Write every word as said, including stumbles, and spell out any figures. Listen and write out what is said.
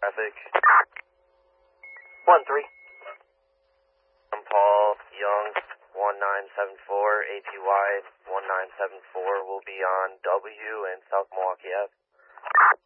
traffic. one three. I'm Paul Young, one nine seven four, A P Y one nine seven four will be on W and South Milwaukee Ave.